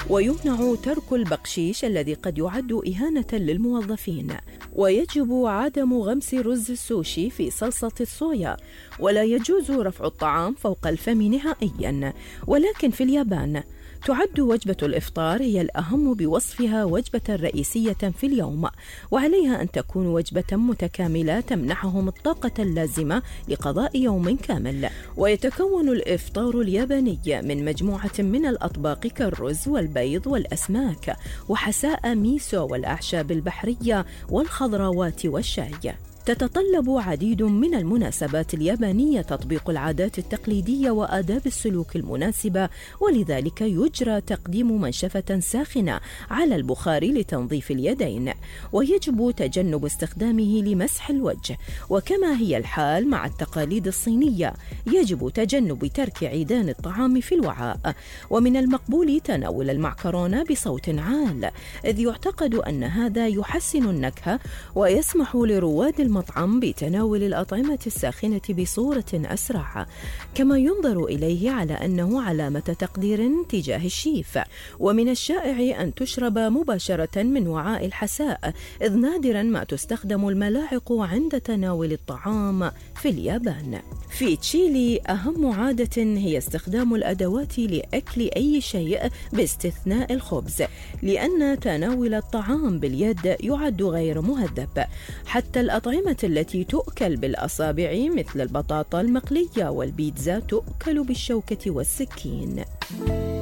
ويمنع ترك البقشيش الذي قد يعد إهانة للموظفين، ويجب عدم غمس رز السوشي في صلصة الصويا، ولا يجوز رفع الطعام فوق الفم نهائياً. ولكن في اليابان تعد وجبة الإفطار هي الأهم بوصفها وجبة رئيسية في اليوم، وعليها أن تكون وجبة متكاملة تمنحهم الطاقة اللازمة لقضاء يوم كامل. ويتكون الإفطار الياباني من مجموعة من الأطباق كالرز والبيض والأسماك وحساء ميسو والأعشاب البحرية والخضروات والشاي. تتطلب عديد من المناسبات اليابانية تطبيق العادات التقليدية وآداب السلوك المناسبة، ولذلك يجرى تقديم منشفة ساخنة على البخار لتنظيف اليدين، ويجب تجنب استخدامه لمسح الوجه. وكما هي الحال مع التقاليد الصينية، يجب تجنب ترك عيدان الطعام في الوعاء. ومن المقبول تناول المعكرونة بصوت عال، إذ يعتقد أن هذا يحسن النكهة ويسمح لرواد المطعم بتناول الأطعمة الساخنة بصورة أسرع، كما ينظر إليه على أنه علامة تقدير تجاه الشيف. ومن الشائع أن تشرب مباشرة من وعاء الحساء، إذ نادرا ما تستخدم الملاعق عند تناول الطعام في اليابان. في تشيلي أهم عادة هي استخدام الأدوات لأكل أي شيء باستثناء الخبز، لأن تناول الطعام باليد يعد غير مهذب. حتى الأطعمة التي تؤكل بالأصابع مثل البطاطا المقلية والبيتزا تؤكل بالشوكة والسكين.